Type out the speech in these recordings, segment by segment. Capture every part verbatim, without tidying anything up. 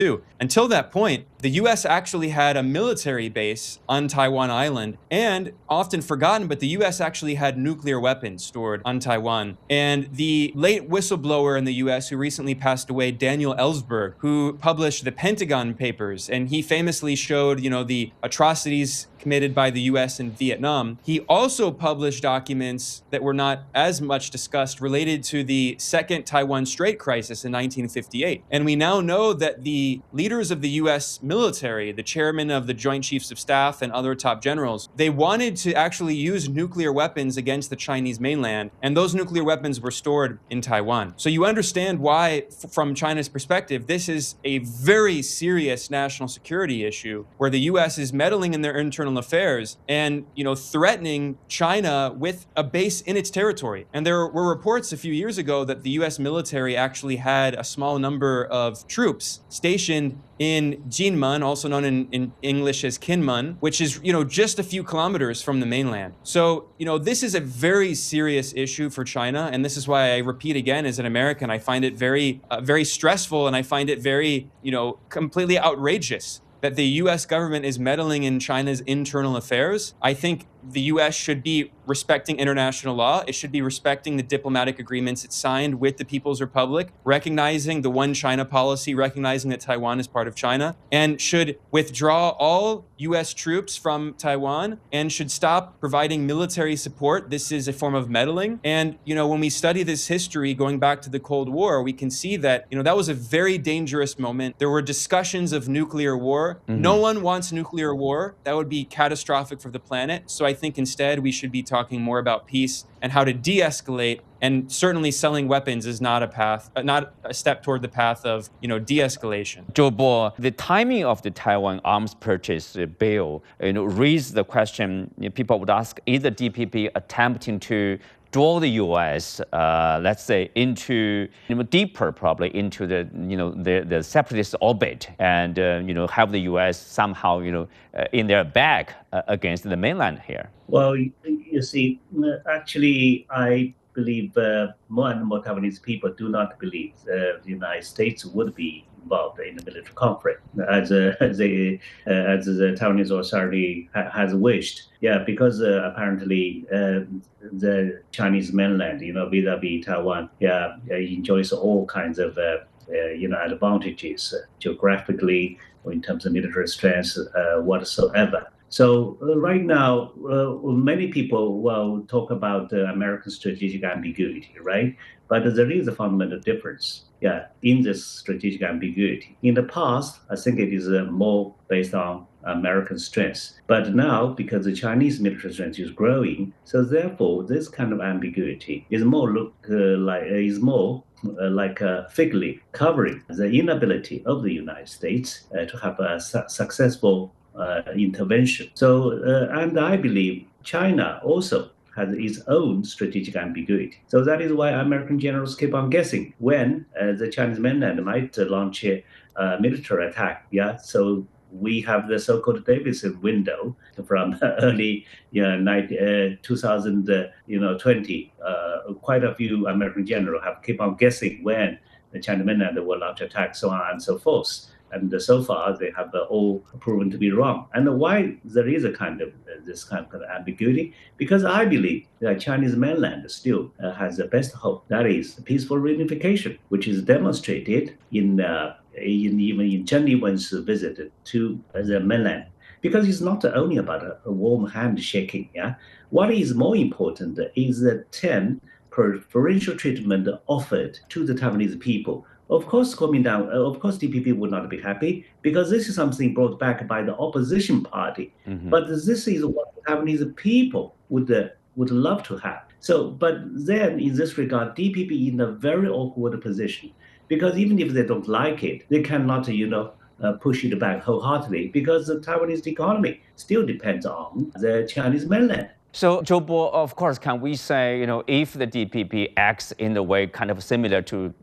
two. Until that point, the U S actually had a military base on Taiwan Island, and often forgotten, but the U S actually had nuclear weapons stored on Taiwan. And the late whistleblower in the U S who recently passed away, Daniel Ellsberg, who published the Pentagon Papers, and he famously showed, you know, the atrocities committed by the U S in Vietnam. He also published documents that were not as much discussed related to the second Taiwan Strait crisis in nineteen fifty-eight. And we now know that the leaders of the U S military, the chairman of the Joint Chiefs of Staff and other top generals, they wanted to actually use nuclear weapons against the Chinese mainland, and those nuclear weapons were stored in Taiwan. So you understand why, f- from China's perspective, this is a very serious national security issue where the U S is meddling in their internal affairs and, you know, threatening China with a base in its territory. And there were reports a few years ago that the U S military actually had a small number of troops stationed in Jinmen, also known in, in English as Kinmen, which is, you know, just a few kilometers from the mainland. So, you know, this is a very serious issue for China, and this is why I repeat again, as an American, I find it very, uh, very stressful, and I find it very, you know, completely outrageous that the U S government is meddling in China's internal affairs. I think the U S should be respecting international law. It should be respecting the diplomatic agreements it signed with the People's Republic, recognizing the one China policy, recognizing that Taiwan is part of China, and should withdraw all U S troops from Taiwan and should stop providing military support. This is a form of meddling. And, you know, when we study this history going back to the Cold War, we can see that, you know, that was a very dangerous moment. There were discussions of nuclear war. Mm-hmm. No one wants nuclear war. That would be catastrophic for the planet. So I think instead we should be talking more about peace and how to de-escalate. And certainly selling weapons is not a path, uh, not a step toward the path of, you know, de-escalation. Zhou Bo, the timing of the Taiwan arms purchase bill, you know, raised the question. You know, people would ask: is the D P P attempting to draw the U S, uh, let's say, into, you know, deeper, probably into the, you know, the, the separatist orbit, and uh, you know, have the U S somehow, you know, uh, in their back uh, against the mainland here? Well, you, you see, actually, I believe uh, more and more Taiwanese people do not believe uh, the United States would be involved in a military conflict, as uh, as, a, uh, as the Taiwanese Authority ha- has wished. Yeah, because uh, apparently uh, the Chinese mainland, you know, vis-a-vis Taiwan, yeah, enjoys all kinds of, uh, uh, you know, advantages uh, geographically or in terms of military strength uh, whatsoever. So uh, right now, uh, many people will talk about uh, American strategic ambiguity, right? But there is a fundamental difference, yeah, in this strategic ambiguity. In the past, I think it is uh, more based on American strength. But now, because the Chinese military strength is growing, so therefore this kind of ambiguity is more look uh, like uh, is more uh, like a fig leaf covering the inability of the United States uh, to have a su- successful uh, intervention. So, uh, and I believe China also has its own strategic ambiguity. So that is why American generals keep on guessing when uh, the Chinese mainland might uh, launch a uh, military attack. Yeah, so we have the so-called Davidson window from early, you know, ninety, uh, two thousand, uh, you know, twenty. Uh, quite a few American generals have keep on guessing when the Chinese mainland will launch attack, so on and so forth. And uh, so far, they have uh, all proven to be wrong. And why there is a kind of uh, this kind of ambiguity? Because I believe that Chinese mainland still uh, has the best hope. That is peaceful reunification, which is demonstrated in, uh, in even in Chen Liwen's visit to uh, the mainland. Because it's not only about a, a warm handshaking. Yeah, what is more important is the ten preferential treatment offered to the Taiwanese people. Of course, Kuomintang, uh, of course, D P P would not be happy because this is something brought back by the opposition party. Mm-hmm. But this is what the Taiwanese people would uh, would love to have. So, but then in this regard, D P P in a very awkward position because even if they don't like it, they cannot, you know, uh, push it back wholeheartedly because the Taiwanese economy still depends on the Chinese mainland. So, Zhou Bo, of course, can we say, you know, if the D P P acts in a way kind of similar to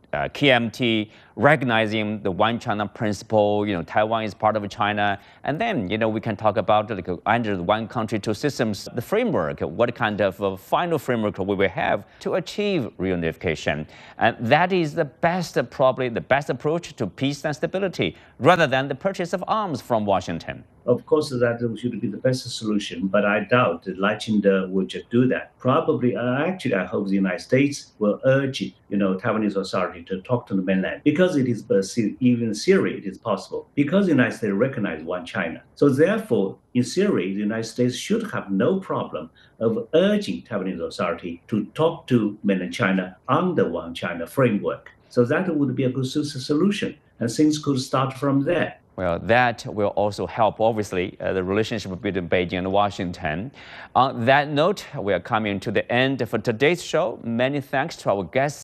uh, K M T, recognizing the one China principle, you know, Taiwan is part of China. And then, you know, we can talk about like, under the one country, two systems, the framework, what kind of uh, final framework we will have to achieve reunification. And that is the best, probably the best approach to peace and stability, rather than the purchase of arms from Washington. Of course, that should be the best solution, but I doubt that Lai Ching-te will just do that. Probably, uh, actually, I hope the United States will urge, you know, Taiwanese authority to talk to the mainland, because it is uh, even in theory it is possible, because the United States recognize one China. So therefore, in theory, the United States should have no problem of urging Taiwanese authority to talk to mainland China under one China framework. So that would be a good solution, and things could start from there. Well, that will also help, obviously, uh, the relationship between Beijing and Washington. On that note, we are coming to the end for today's show. Many thanks to our guests.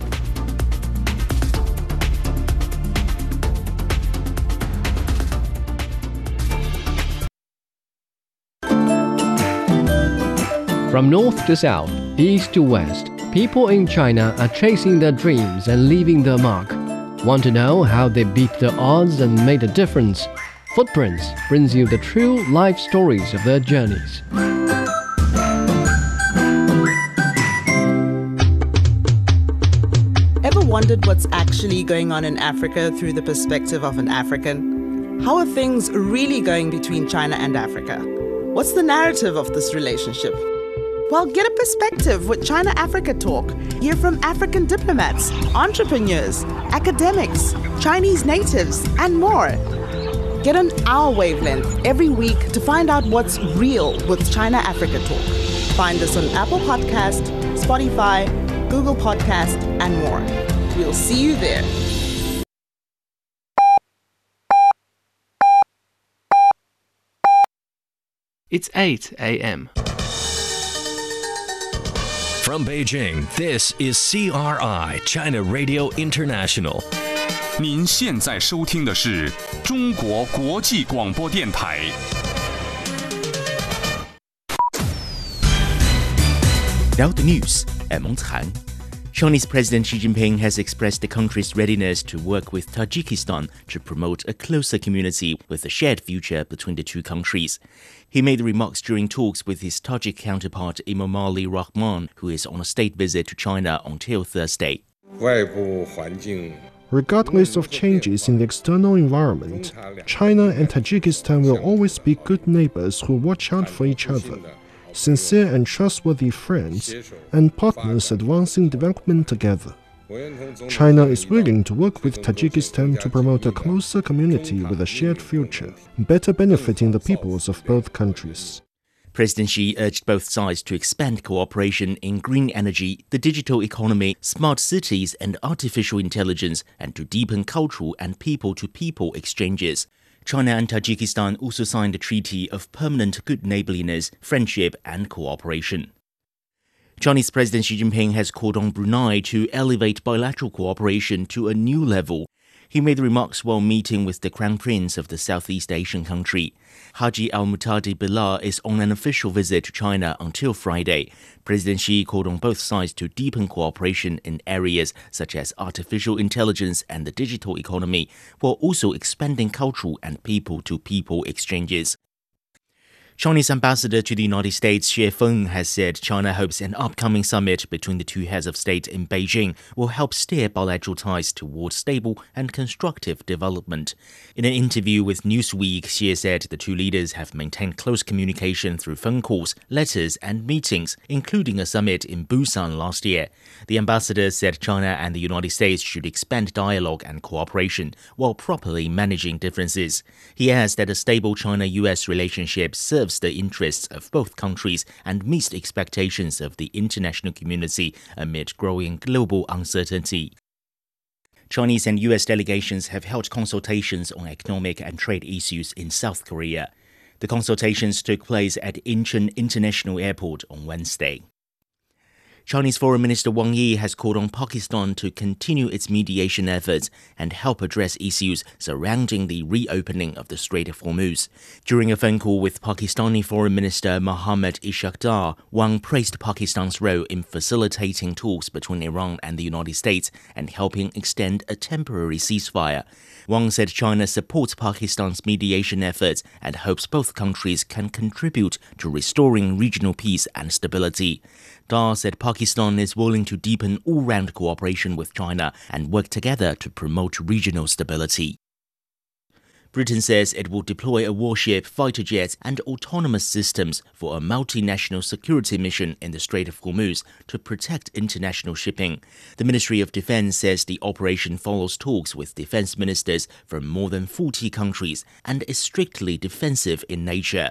From north to south, east to west, people in China are chasing their dreams and leaving their mark. Want to know how they beat the odds and made a difference? Footprints brings you the true life stories of their journeys. Ever wondered what's actually going on in Africa through the perspective of an African? How are things really going between China and Africa? What's the narrative of this relationship? Well, get a perspective with China Africa Talk. Hear from African diplomats, entrepreneurs, academics, Chinese natives, and more. Get on our wavelength every week to find out what's real with China Africa Talk. Find us on Apple Podcast, Spotify, Google Podcast, and more. We'll see you there. It's eight a.m. From Beijing, this is C R I, China Radio International. 您现在收听的是中国国际广播电台。 Now the news at Montreal. Chinese President Xi Jinping has expressed the country's readiness to work with Tajikistan to promote a closer community with a shared future between the two countries. He made the remarks during talks with his Tajik counterpart Emomali Rahman, who is on a state visit to China until Thursday. Regardless of changes in the external environment, China and Tajikistan will always be good neighbors who watch out for each other, sincere and trustworthy friends, and partners advancing development together. China is willing to work with Tajikistan to promote a closer community with a shared future, better benefiting the peoples of both countries. President Xi urged both sides to expand cooperation in green energy, the digital economy, smart cities, and artificial intelligence, and to deepen cultural and people-to-people exchanges. China and Tajikistan also signed a treaty of permanent good neighborliness, friendship, and cooperation. Chinese President Xi Jinping has called on Brunei to elevate bilateral cooperation to a new level. He made the remarks while meeting with the Crown Prince of the Southeast Asian country. Haji Al-Muhtadi Bilal is on an official visit to China until Friday. President Xi called on both sides to deepen cooperation in areas such as artificial intelligence and the digital economy, while also expanding cultural and people-to-people exchanges. Chinese ambassador to the United States, Xie Feng, has said China hopes an upcoming summit between the two heads of state in Beijing will help steer bilateral ties towards stable and constructive development. In an interview with Newsweek, Xie said the two leaders have maintained close communication through phone calls, letters, and meetings, including a summit in Busan last year. The ambassador said China and the United States should expand dialogue and cooperation while properly managing differences. He adds that a stable China-U S relationship serves the interests of both countries and meets the expectations of the international community amid growing global uncertainty. Chinese and U S delegations have held consultations on economic and trade issues in South Korea. The consultations took place at Incheon International Airport on Wednesday. Chinese Foreign Minister Wang Yi has called on Pakistan to continue its mediation efforts and help address issues surrounding the reopening of the Strait of Hormuz. During a phone call with Pakistani Foreign Minister Mohammad Ishaq-Dar, Wang praised Pakistan's role in facilitating talks between Iran and the United States and helping extend a temporary ceasefire. Wang said China supports Pakistan's mediation efforts and hopes both countries can contribute to restoring regional peace and stability. Dar said Pakistan is willing to deepen all-round cooperation with China and work together to promote regional stability. Britain says it will deploy a warship, fighter jets and autonomous systems for a multinational security mission in the Strait of Hormuz to protect international shipping. The Ministry of Defense says the operation follows talks with defense ministers from more than forty countries and is strictly defensive in nature.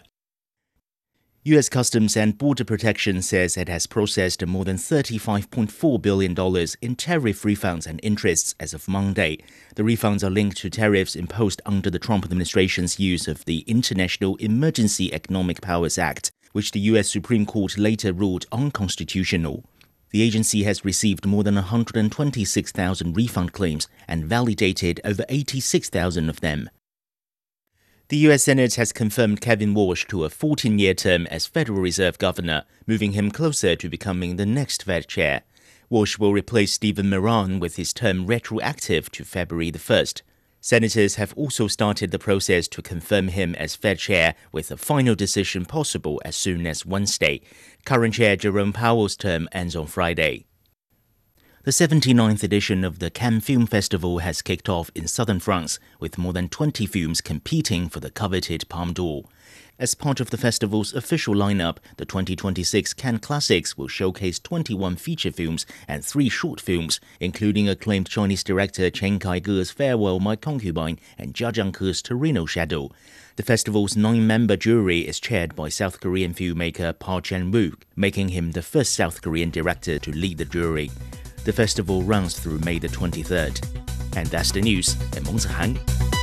U S Customs and Border Protection says it has processed more than thirty-five point four billion dollars in tariff refunds and interests as of Monday. The refunds are linked to tariffs imposed under the Trump administration's use of the International Emergency Economic Powers Act, which the U S Supreme Court later ruled unconstitutional. The agency has received more than one hundred twenty-six thousand refund claims and validated over eighty-six thousand of them. The U S Senate has confirmed Kevin Walsh to a fourteen-year term as Federal Reserve Governor, moving him closer to becoming the next Fed chair. Walsh will replace Stephen Moran with his term retroactive to February the first. Senators have also started the process to confirm him as Fed chair, with a final decision possible as soon as Wednesday. Current chair Jerome Powell's term ends on Friday. The seventy-ninth edition of the Cannes Film Festival has kicked off in southern France, with more than twenty films competing for the coveted Palme d'Or. As part of the festival's official lineup, the twenty twenty-six Cannes Classics will showcase twenty-one feature films and three short films, including acclaimed Chinese director Chen Kai-ge's Farewell My Concubine and Jia Jiangke's Torino Shadow. The festival's nine-member jury is chaired by South Korean filmmaker Park Chan-wook, making him the first South Korean director to lead the jury. The festival runs through May the twenty-third. And that's the news. I'm Meng Zihan.